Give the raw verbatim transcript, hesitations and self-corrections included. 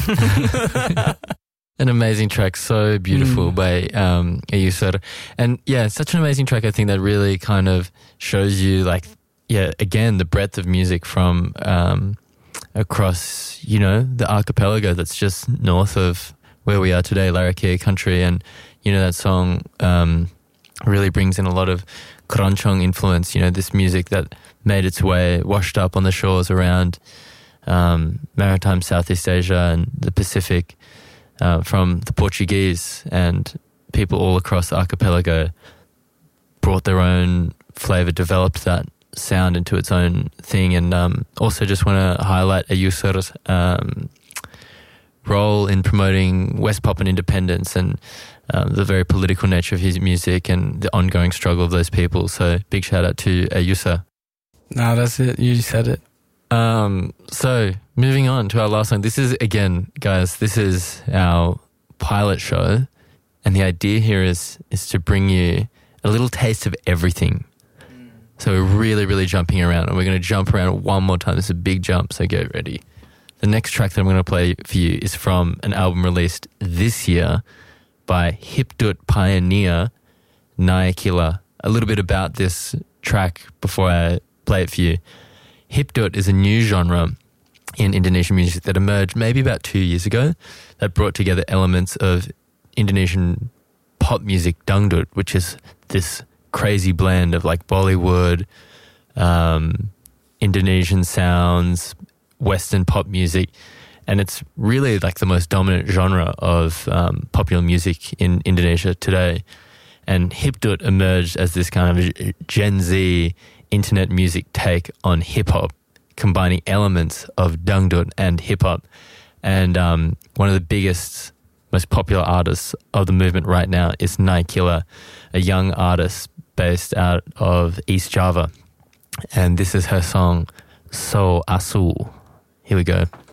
An amazing track, so beautiful mm. by um, Ayusar. And yeah, such an amazing track, I think, that really kind of shows you, like, yeah, again, the breadth of music from um, across, you know, the archipelago that's just north of where we are today, Larrakia country. And, you know, that song um, really brings in a lot of Keroncong influence, you know, this music that made its way, washed up on the shores around um, maritime Southeast Asia and the Pacific. Uh, from the Portuguese, and people all across the archipelago brought their own flavour, developed that sound into its own thing. And um, also just want to highlight Ayusar's um, role in promoting West Papuan independence and uh, the very political nature of his music and the ongoing struggle of those people. So big shout out to Ayusar. No, that's it. You said it. Um, so moving on to our last song. This is, again, guys, this is our pilot show. And the idea here is, is to bring you a little taste of everything. Mm. So we're really, really jumping around, and we're going to jump around one more time. It's a big jump, so get ready. The next track that I'm going to play for you is from an album released this year by Hipdut pioneer Naikila. A little bit about this track before I play it for you. Hipdut is a new genre in Indonesian music that emerged maybe about two years ago that brought together elements of Indonesian pop music, dangdut, which is this crazy blend of like Bollywood, um, Indonesian sounds, Western pop music. And it's really like the most dominant genre of um, popular music in Indonesia today. And Hipdut emerged as this kind of Gen Z internet music take on hip-hop, combining elements of dangdut and hip-hop. And um, one of the biggest, most popular artists of the movement right now is Naikila, a young artist based out of East Java. And this is her song, So Asu. Here we go.